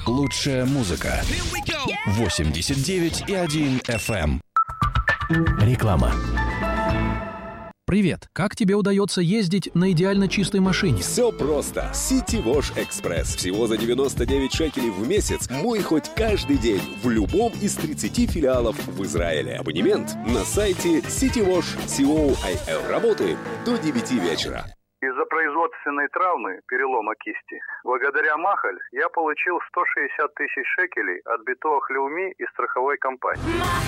Лучшая музыка. 89,1 FM. Реклама. Привет! Как тебе удается ездить на идеально чистой машине? Все просто. City Wash Express. Всего за 99 шекелей в месяц. Мой хоть каждый день в любом из 30 филиалов в Израиле. Абонемент на сайте citywash.co.il. Работаем до 9 вечера. Из-за производственной травмы, перелома кисти, благодаря Махаль я получил 160 тысяч шекелей от Битуах Леуми и страховой компании.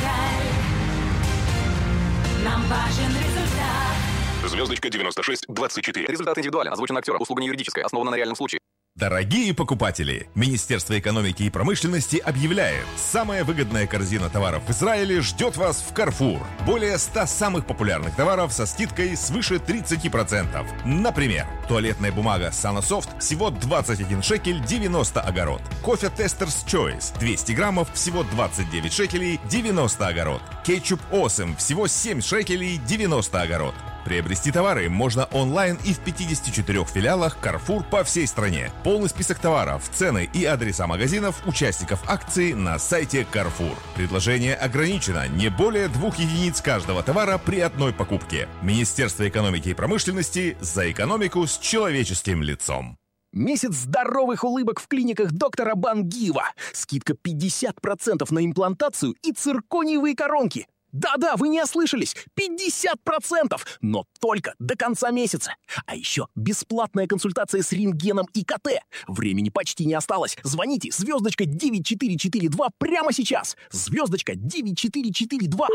Нам важен результат. Звездочка 9624. Результат индивидуален. Озвучен актером. Услуга не юридическая. Основана на реальном случае. Дорогие покупатели, Министерство экономики и промышленности объявляет: самая выгодная корзина товаров в Израиле ждет вас в Carrefour. Более 100 самых популярных товаров со скидкой свыше 30%. Например, туалетная бумага Sanosoft всего 21 шекель 90 огород. Кофе Tester's Choice 200 граммов всего 29 шекелей 90 огород. Кетчуп Awesome всего 7 шекелей 90 огород. Приобрести товары можно онлайн и в 54 филиалах Carrefour по всей стране. Полный список товаров, цены и адреса магазинов, участников акции на сайте Carrefour. Предложение ограничено. Не более 2 единиц каждого товара при одной покупке. Министерство экономики и промышленности за экономику с человеческим лицом. Месяц здоровых улыбок в клиниках доктора Бангиева. Скидка 50% на имплантацию и циркониевые коронки. Да-да, вы не ослышались, 50%, но только до конца месяца. А еще бесплатная консультация с рентгеном и КТ. Времени почти не осталось. Звоните, звездочка 9442 прямо сейчас. Звездочка 9442.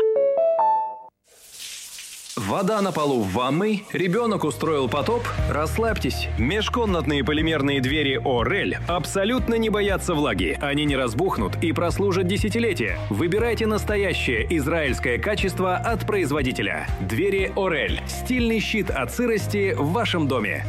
Вода на полу в ванной, ребенок устроил потоп? Расслабьтесь. Межкомнатные полимерные двери Орель абсолютно не боятся влаги. Они не разбухнут и прослужат десятилетия. Выбирайте настоящее израильское качество от производителя. Двери Орель. Стильный щит от сырости в вашем доме.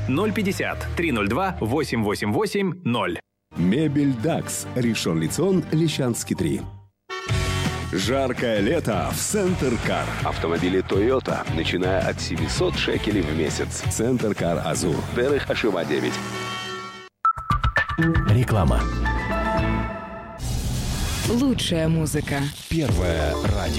050-302-888-0. Мебель Дакс. Ришон Лицион, Лещанский 3. Жаркое лето в Центр Кар. Автомобили Toyota, начиная от 700 шекелей в месяц. Центр Кар Азур. Дерех Ашива 9. Реклама. Лучшая музыка. Первое радио.